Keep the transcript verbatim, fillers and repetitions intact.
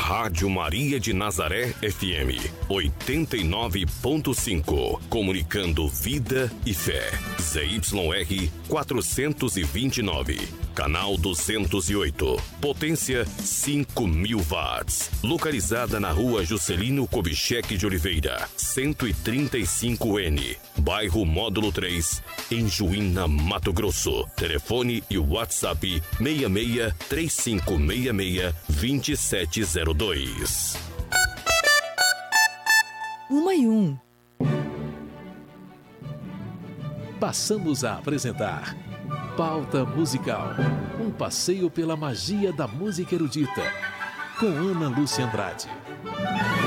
Rádio Maria de Nazaré F M, oitenta e nove ponto cinco. Comunicando vida e fé. Z Y R quatrocentos e vinte e nove. Canal duzentos e oito. Potência cinco mil watts. Localizada na rua Juscelino Kubitschek de Oliveira, cento e trinta e cinco N. Bairro Módulo três, em Juína, Mato Grosso. Telefone e WhatsApp seis seis três cinco seis seis dois sete zero dois. Uma e um. Passamos a apresentar Pauta Musical, um passeio pela magia da música erudita, com Ana Lúcia Andrade.